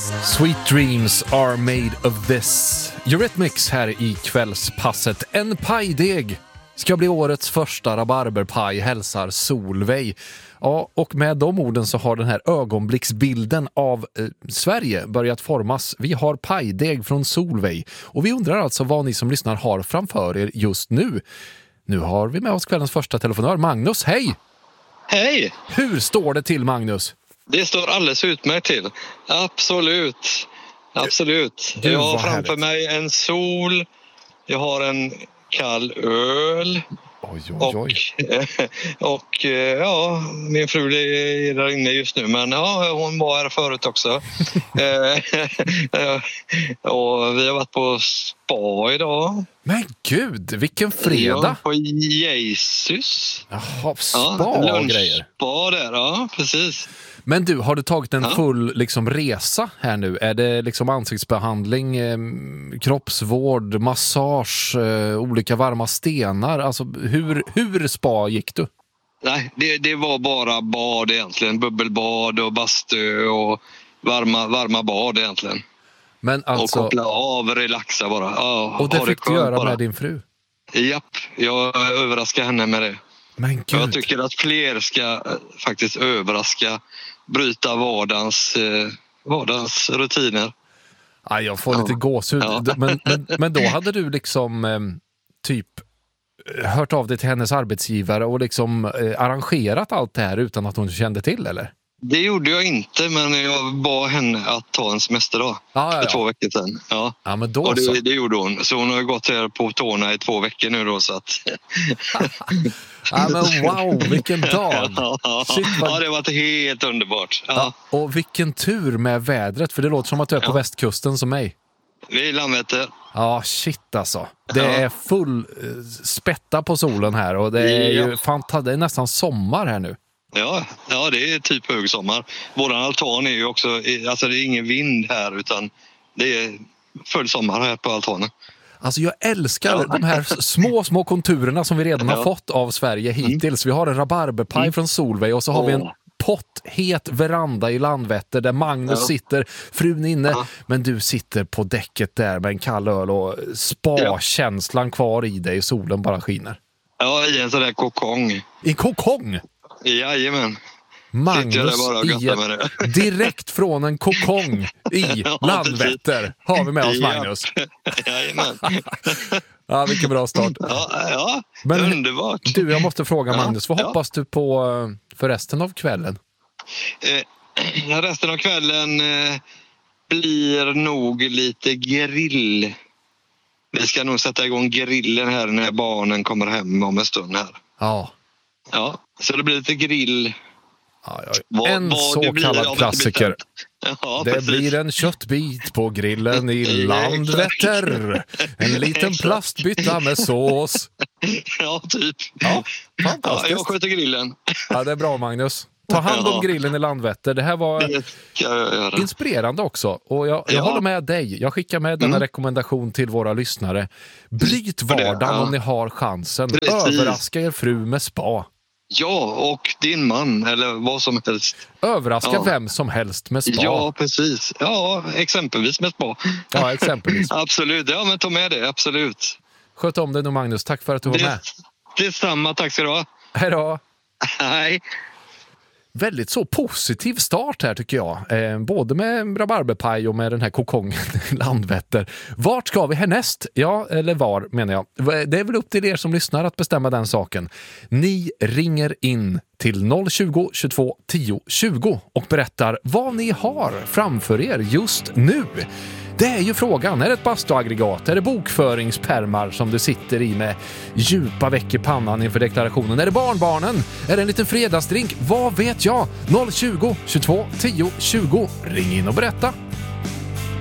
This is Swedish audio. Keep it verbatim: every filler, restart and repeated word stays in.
Sweet dreams are made of this. Eurythmics här i kvällspasset. En pajdeg ska bli årets första rabarberpaj, hälsar Solveig. Ja, och med de orden så har den här ögonblicksbilden av eh, Sverige börjat formas. Vi har pajdeg från Solveig och vi undrar alltså vad ni som lyssnar har framför er just nu. Nu har vi med oss kvällens första telefonör, Magnus. Hej! Hej! Hur står det till, Magnus? Det står alldeles utmärkt till. Absolut. Absolut. Gud, jag har vad framför härligt. mig en sol. Jag har en kall öl. Oj, oj, oj. Och, och ja, min fru är där inne just nu. Men ja, hon var här förut också. Och vi har varit på spa idag. Men gud, vilken fredag! Ja, på Jesus. Jaha, spa Ja, och grejer. Spa där, ja, precis. Men du, har du tagit en Ja. full liksom, resa här nu? Är det liksom ansiktsbehandling, eh, kroppsvård, massage, eh, olika varma stenar? Alltså, hur, hur spa gick du? Nej, det, det var bara bad egentligen. Bubbelbad och bastu och varma, varma bad egentligen. Men Och alltså, koppla av, relaxa bara. Ja, och det ha fick du skönt göra bara. med din fru? Japp, jag överraskar henne med det. Men Jag gud, tycker att fler ska eh, faktiskt överraska, bryta vardagens, eh, vardagens rutiner. aj, jag får Ja. lite gåshud. Ja. D- Men, men, men då hade du liksom eh, typ hört av dig till hennes arbetsgivare och liksom eh, arrangerat allt det här utan att hon kände till, eller? Det gjorde jag inte, men jag bad henne att ta en semesterdag Ja, ja, för ja. två veckor sedan. Ja. Ja, men då Och så. det, det gjorde hon. Så hon har gått här på tårna i två veckor nu då. Så att... Ja, men wow, vilken dag! ja, Shit, vad- ja, det har varit helt underbart. Ja. Ja, och vilken tur med vädret, för det låter som att du är på Ja. västkusten som mig. Vi är i Landvetter. Ja, shit alltså. Det Ja. är full eh, spätta på solen här och det är ju Ja. fanta- det är nästan sommar här nu. Ja, ja, det är typ högsommar. Våran altan är ju också, alltså det är ingen vind här utan det är full sommar här på altanen. Alltså jag älskar Ja. de här små, små konturerna som vi redan har Ja. fått av Sverige hittills. Vi har en rabarberpaj Mm. från Solveig och så har vi en Åh. potthet veranda i Landvetter där Magnus Ja. sitter, frun inne, Ja. men du sitter på däcket där med en kall öl och spa-känslan kvar i dig, solen bara skiner. Ja, i en sån där kokong. I kokong! Jajamän. Magnus Sitter jag där bara och i göttar med ett, direkt från en kokong i Ja, Landvetter har vi med oss Ja. Magnus. Jajamän. Ja, vilken bra start. Ja, ja. Men- Underbart. Du, jag måste fråga Ja, Magnus, vad ja. hoppas du på eh, för resten av kvällen? Eh, resten av kvällen eh, blir nog lite grill. Vi ska nog sätta igång grillen här när barnen kommer hem om en stund här. Ja, Ja, så det blir lite grill. ja, ja. Vad- en vad så det blir, kallad ja, men klassiker. Ja, Det precis. blir en köttbit på grillen i Ja, Landvetter. En liten Exakt. plastbytta med sås. Ja, typ. Ja, Ja, fantastiskt. jag sköter grillen. Ja, det är bra, Magnus. Ta hand om Ja. grillen i Landvetter. Det här var Det ska jag göra. inspirerande också. Och jag, jag Ja. håller med dig. Jag skickar med denna Mm. rekommendation till våra lyssnare. Bryt det, vardagen ja. om ni har chansen. Precis. Överraska er fru med spa. Ja, och din man eller vad som helst. Överraska Ja. vem som helst med spa. Ja, precis. Ja, exempelvis med spa. Ja, exempelvis. Absolut. Ja, men ta med det. Absolut. Sköt om dig nu, Magnus. Tack för att du var med. Det, det är samma. Tack ska du ha. Hej då. Hej. Väldigt så positiv start här tycker jag. Eh, både med rabarberpaj och med den här kokongen i Landvetter. Vart ska vi härnäst? Ja, eller var menar jag. Det är väl upp till er som lyssnar att bestämma den saken. Ni ringer in till noll tjugo, tjugotvå, tio, tjugo och berättar vad ni har framför er just nu. Det är ju frågan. Är det ett bastuaggregat? Är det bokföringspärmar som du sitter i med djupa veck i pannan inför deklarationen? Är det barnbarnen? Är det en liten fredagsdrink? Vad vet jag? noll tjugo, tjugotvå, tio, tjugo. Ring in och berätta.